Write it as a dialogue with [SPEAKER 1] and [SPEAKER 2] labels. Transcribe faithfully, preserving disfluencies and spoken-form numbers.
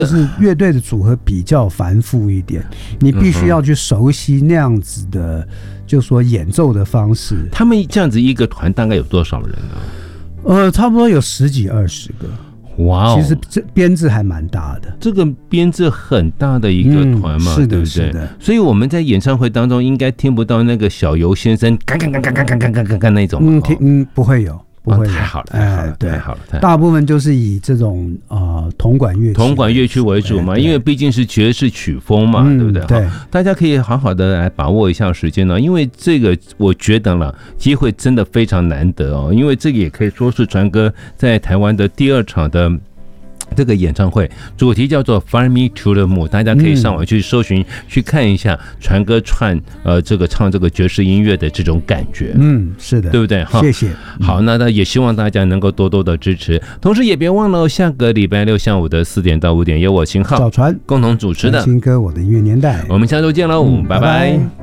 [SPEAKER 1] 就是乐队的组合比较繁复一点，你必须要去熟悉那样子的，就说演奏的方式。
[SPEAKER 2] 他们这样子一个团大概有多少人呢？
[SPEAKER 1] 呃，差不多有十几二十个。
[SPEAKER 2] 哇、wow ，
[SPEAKER 1] 其实这编制还蛮大的，
[SPEAKER 2] 这个编制很大的一个团嘛，
[SPEAKER 1] 嗯、是的，
[SPEAKER 2] 对不对？
[SPEAKER 1] 是的。
[SPEAKER 2] 所以我们在演唱会当中应该听不到那个小游先生干干干干干干干干干干那种，
[SPEAKER 1] 嗯，听嗯不会有。不会、
[SPEAKER 2] 哦，太好了，太好了，
[SPEAKER 1] 对，
[SPEAKER 2] 太好了，
[SPEAKER 1] 大部分就是以这种呃铜管乐器、
[SPEAKER 2] 铜管乐曲为主嘛，因为毕竟是爵士曲风嘛，嗯、对不对？
[SPEAKER 1] 对，
[SPEAKER 2] 大家可以好好的来把握一下时间呢，因为这个我觉得了，机会真的非常难得哦，因为这个也可以说是传哥在台湾的第二场的。这个演唱会主题叫做 Fly Me to the Moon， 大家可以上网去搜寻、嗯、去看一下传哥串呃这个唱这个爵士音乐的这种感觉。
[SPEAKER 1] 嗯，是的，
[SPEAKER 2] 对不对？
[SPEAKER 1] 谢谢。
[SPEAKER 2] 好，那也希望大家能够多多的支持，同时也别忘了下个礼拜六下午的四点到五点，由我秦昊、
[SPEAKER 1] 赵传
[SPEAKER 2] 共同主持的
[SPEAKER 1] 新歌《我的音乐年代》。
[SPEAKER 2] 我们下周见喽、嗯，拜拜。拜拜。